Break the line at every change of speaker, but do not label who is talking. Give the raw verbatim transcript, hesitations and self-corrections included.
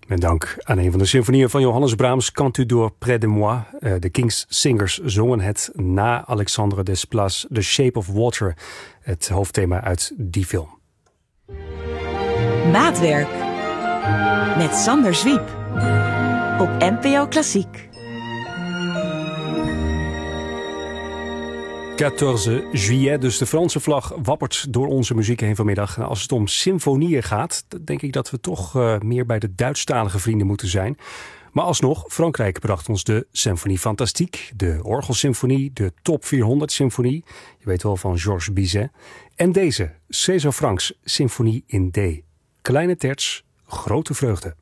Met dank aan een van de symfonieën van Johannes Brahms, Cantu d'Or Près de Moi. Uh, de King's Singers zongen het na Alexandre Desplat, The Shape of Water, het hoofdthema uit die film.
Maatwerk met Sander Zwiep op N P O Klassiek.
veertien juillet, dus de Franse vlag wappert door onze muziek heen vanmiddag. Nou, als het om symfonieën gaat, dan denk ik dat we toch uh, meer bij de Duitsstalige vrienden moeten zijn. Maar alsnog, Frankrijk bracht ons de Symphonie Fantastique, de Orgelsymfonie, de Top vierhonderd Symfonie, je weet wel van Georges Bizet, en deze, César Franck's Symfonie in D. Kleine terts, grote vreugde.